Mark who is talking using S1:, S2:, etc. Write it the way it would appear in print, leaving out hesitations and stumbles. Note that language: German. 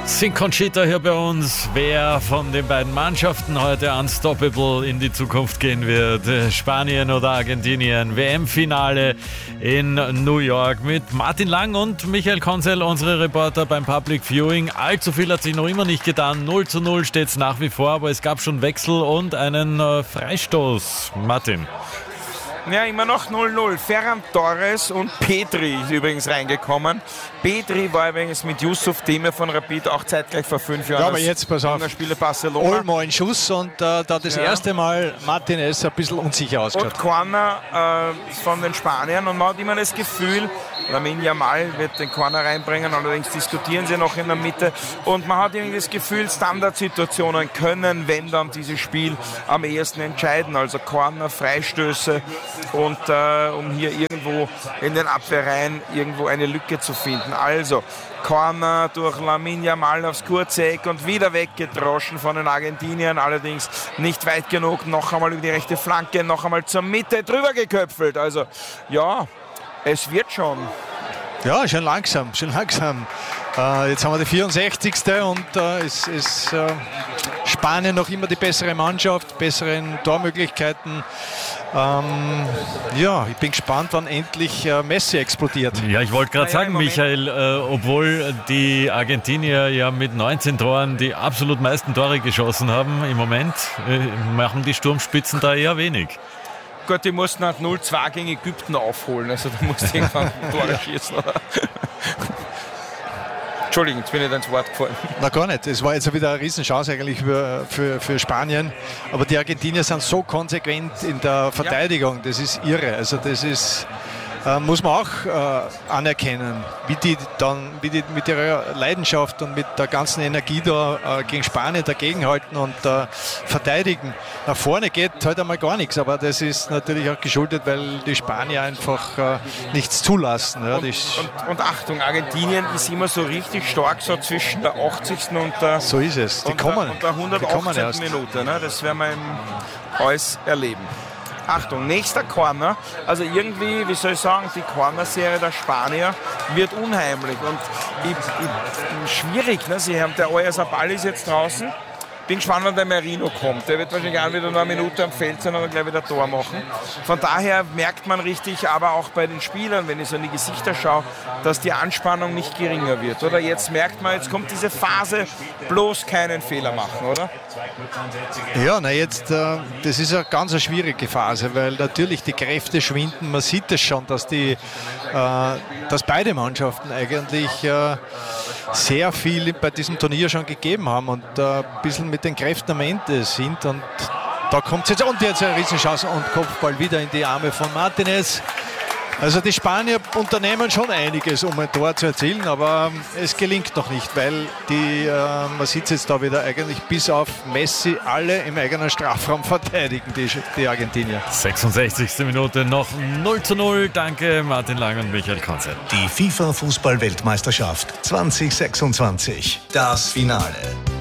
S1: Sin Conchita hier bei uns. Wer von den beiden Mannschaften heute unstoppable in die Zukunft gehen wird? Spanien oder Argentinien? WM-Finale in New York mit Martin Lang und Michael Konzel, unsere Reporter beim Public Viewing. Allzu viel hat sich noch immer nicht getan. 0:0 steht es nach wie vor, aber es gab schon Wechsel und einen Freistoß. Martin.
S2: Ja, immer noch 0:0. Ferran Torres und Pedri ist übrigens reingekommen. Pedri war übrigens mit Yusuf Demir von Rapid auch zeitgleich vor 5 Jahren.
S3: Ja, aber jetzt pass auf.
S2: Spieler Barcelona.
S3: Olmo ein Schuss und da das erste Mal Martinez ein bisschen unsicher ausgeschaut.
S2: Und Corner von den Spaniern. Und man hat immer das Gefühl, Lamine Yamal wird den Corner reinbringen, allerdings diskutieren sie noch in der Mitte. Und man hat irgendwie das Gefühl, Standardsituationen können, wenn dann dieses Spiel am ehesten entscheiden. Also Corner, Freistöße und um hier irgendwo in den Abwehrreihen irgendwo eine Lücke zu finden. Also Corner durch Lamine Yamal aufs kurze Eck und wieder weggedroschen von den Argentiniern, allerdings nicht weit genug, noch einmal über die rechte Flanke, noch einmal zur Mitte, drüber geköpfelt. Also ja, es wird schon.
S3: Ja, schon langsam. Jetzt haben wir die 64. und ist Spanien noch immer die bessere Mannschaft, besseren Tormöglichkeiten. Ich bin gespannt, wann endlich Messi explodiert.
S1: Ja, ich wollte gerade sagen, Michael, obwohl die Argentinier ja mit 19 Toren die absolut meisten Tore geschossen haben, im Moment machen die Sturmspitzen da eher wenig.
S2: Gott, die mussten halt 0:2 gegen Ägypten aufholen, also da musst du irgendwann Tore schießen. Oder? Entschuldigung, jetzt bin ich ins Wort gefallen.
S3: Na gar nicht, es war jetzt wieder eine Riesenchance eigentlich für Spanien, aber die Argentinier sind so konsequent in der Verteidigung, das ist irre, also das ist... muss man auch anerkennen, wie die mit ihrer Leidenschaft und mit der ganzen Energie da gegen Spanien dagegenhalten und verteidigen. Nach vorne geht halt einmal gar nichts, aber das ist natürlich auch geschuldet, weil die Spanier einfach nichts zulassen. Ja,
S2: und Achtung, Argentinien ist immer so richtig stark, so zwischen der 80. und der,
S3: so ist es.
S2: und der 118. Minute. Ne? Das werden wir im Alles erleben. Achtung, nächster Corner. Also irgendwie, wie soll ich sagen, die Corner-Serie der Spanier wird unheimlich und schwierig. Ne? Der Oyarzabal ist jetzt draußen. Bin gespannt, wann der Merino kommt. Der wird wahrscheinlich auch wieder nur eine Minute am Feld sein und gleich wieder ein Tor machen. Von daher merkt man richtig, aber auch bei den Spielern, wenn ich so in die Gesichter schaue, dass die Anspannung nicht geringer wird. Oder jetzt merkt man, jetzt kommt diese Phase, bloß keinen Fehler machen, oder?
S3: Ja, das ist eine ganz schwierige Phase, weil natürlich die Kräfte schwinden. Man sieht es schon, dass beide Mannschaften eigentlich sehr viel bei diesem Turnier schon gegeben haben und ein bisschen mit den Kräften am Ende sind. Und da kommt es jetzt und jetzt eine Riesenchance und Kopfball wieder in die Arme von Martinez. Also die Spanier unternehmen schon einiges, um ein Tor zu erzielen, aber es gelingt noch nicht, weil man sieht es jetzt da wieder eigentlich bis auf Messi alle im eigenen Strafraum verteidigen, die Argentinier.
S1: 66. Minute noch 0:0. Danke Martin Lang und Michael Konzel.
S4: Die FIFA-Fußball-Weltmeisterschaft 2026. Das Finale.